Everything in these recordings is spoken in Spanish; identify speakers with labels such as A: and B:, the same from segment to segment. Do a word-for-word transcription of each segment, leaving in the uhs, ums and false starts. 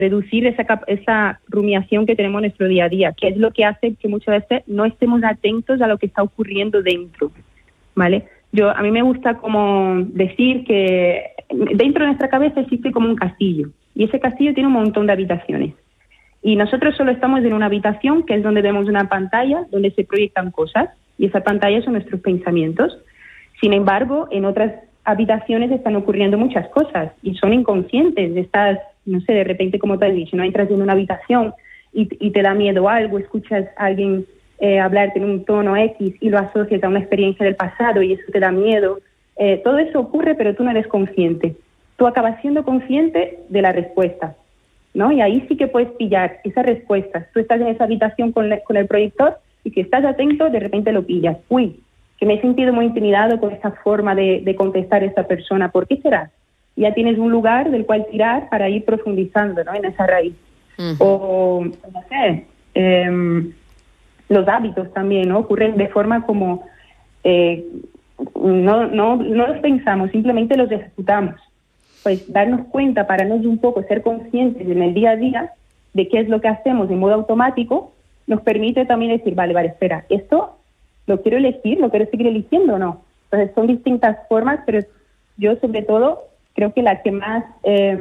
A: reducir esa, esa rumiación que tenemos en nuestro día a día, que es lo que hace que muchas veces no estemos atentos a lo que está ocurriendo dentro, ¿vale? Yo, a mí me gusta como decir que dentro de nuestra cabeza existe como un castillo, y ese castillo tiene un montón de habitaciones. Y nosotros solo estamos en una habitación, que es donde vemos una pantalla, donde se proyectan cosas, y esa pantalla son nuestros pensamientos. Sin embargo, en otras habitaciones están ocurriendo muchas cosas, y son inconscientes. Estás, no sé, de repente, como te has dicho, no entras en una habitación y, y te da miedo algo, escuchas a alguien eh, hablarte en un tono X y lo asocias a una experiencia del pasado y eso te da miedo. Eh, todo eso ocurre, pero tú no eres consciente. Tú acabas siendo consciente de la respuesta, ¿no? Y ahí sí que puedes pillar esas respuestas. Tú estás en esa habitación con, le, con el proyector y si estás atento, de repente lo pillas. Uy, que me he sentido muy intimidado con esa forma de, de contestar a esta persona. ¿Por qué será? Ya tienes un lugar del cual tirar para ir profundizando, ¿no?, en esa raíz. Uh-huh. O, no sé, eh, los hábitos también, ¿no? Ocurren de forma como... Eh, no, no, no los pensamos, simplemente los ejecutamos. Pues darnos cuenta, pararnos un poco, ser conscientes en el día a día de qué es lo que hacemos de modo automático, nos permite también decir, vale, vale, espera, ¿esto lo quiero elegir? ¿Lo quiero seguir eligiendo o no? Entonces son distintas formas, pero yo sobre todo creo que la que más eh,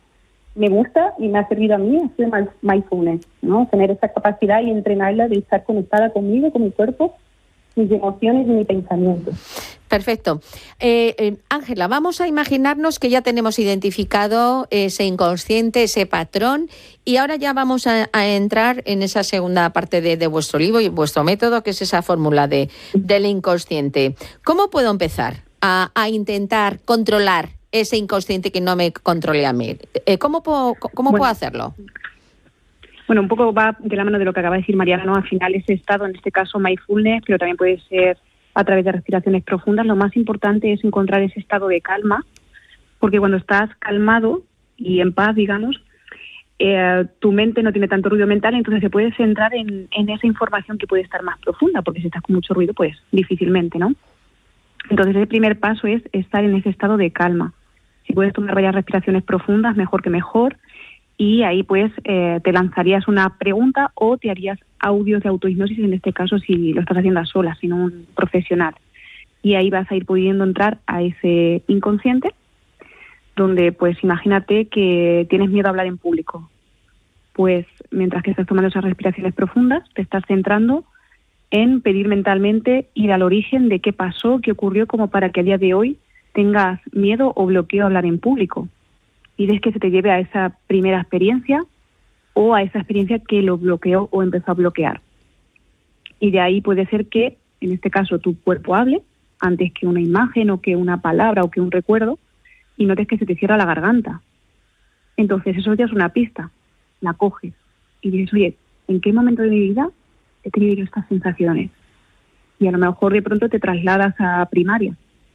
A: me gusta y me ha servido a mí es el mindfulness, ¿no? Tener esa capacidad y entrenarla de estar conectada conmigo, con mi cuerpo, mis emociones y mis pensamientos.
B: Perfecto. Ángela, eh, eh, vamos a imaginarnos que ya tenemos identificado ese inconsciente, ese patrón, y ahora ya vamos a, a entrar en esa segunda parte de, de vuestro libro y vuestro método, que es esa fórmula de, del inconsciente. ¿Cómo puedo empezar a, a intentar controlar ese inconsciente que no me controle a mí? Eh, ¿Cómo, puedo, cómo bueno, puedo hacerlo?
A: Bueno, un poco va de la mano de lo que acaba de decir Mariana, ¿no? Al final ese estado, en este caso mindfulness, pero también puede ser a través de respiraciones profundas. Lo más importante es encontrar ese estado de calma, porque cuando estás calmado y en paz, digamos, eh, tu mente no tiene tanto ruido mental, entonces se puede centrar en, en esa información que puede estar más profunda, porque si estás con mucho ruido, pues difícilmente, ¿no? Entonces el primer paso es estar en ese estado de calma. Si puedes tomar varias respiraciones profundas, mejor que mejor, y ahí pues eh, te lanzarías una pregunta o te harías audios de autohipnosis, en este caso si lo estás haciendo a solas, sino un profesional. Y ahí vas a ir pudiendo entrar a ese inconsciente, donde pues imagínate que tienes miedo a hablar en público. Pues mientras que estás tomando esas respiraciones profundas, te estás centrando en pedir mentalmente ir al origen de qué pasó, qué ocurrió, como para que a día de hoy tengas miedo o bloqueo a hablar en público. Y ves que se te lleve a esa primera experiencia o a esa experiencia que lo bloqueó o empezó a bloquear. Y de ahí puede ser que, en este caso, tu cuerpo hable antes que una imagen o que una palabra o que un recuerdo, y notes que se te cierra la garganta. Entonces eso ya es una pista, la coges y dices, oye, ¿en qué momento de mi vida he tenido estas sensaciones? Y a lo mejor de pronto te trasladas a primaria.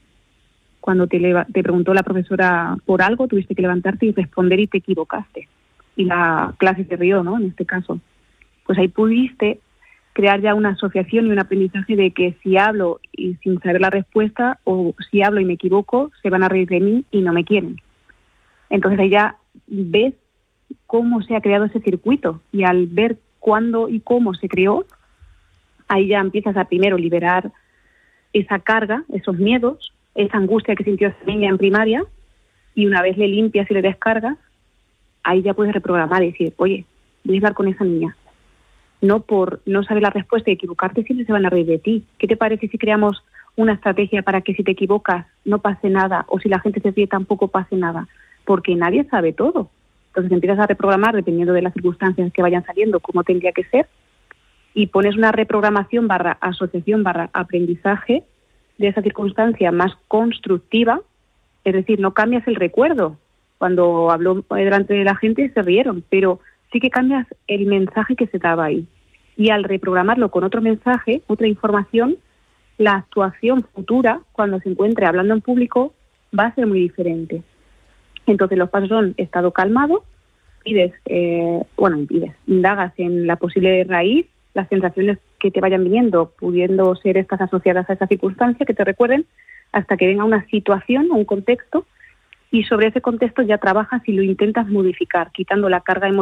A: Cuando te, leva- te preguntó la profesora por algo, tuviste que levantarte y responder y te equivocaste. Y la clase se rió, ¿no? En este caso. Pues ahí pudiste crear ya una asociación y un aprendizaje de que si hablo y sin saber la respuesta, o si hablo y me equivoco, se van a reír de mí y no me quieren. Entonces ahí ya ves cómo se ha creado ese circuito, y al ver cuándo y cómo se creó, ahí ya empiezas a primero liberar esa carga, esos miedos, esa angustia que sintió esa niña en primaria, y una vez le limpias y le descargas, ahí ya puedes reprogramar y decir, oye, voy a hablar con esa niña. No por no saber la respuesta y equivocarte, siempre se van a reír de ti. ¿Qué te parece si creamos una estrategia para que si te equivocas no pase nada, o si la gente se ríe tampoco pase nada? Porque nadie sabe todo. Entonces empiezas a reprogramar dependiendo de las circunstancias que vayan saliendo, como tendría que ser, y pones una reprogramación barra asociación barra aprendizaje de esa circunstancia más constructiva. Es decir, no cambias el recuerdo. Cuando habló delante de la gente se rieron, pero sí que cambias el mensaje que se daba ahí. Y al reprogramarlo con otro mensaje, otra información, la actuación futura, cuando se encuentre hablando en público, va a ser muy diferente. Entonces los pasos son estado calmado, pides, eh, bueno, pides, indagas en la posible raíz, las sensaciones que te vayan viniendo, pudiendo ser estas asociadas a esa circunstancia, que te recuerden, hasta que venga una situación o un contexto, y sobre ese contexto ya trabajas y lo intentas modificar, quitando la carga emocional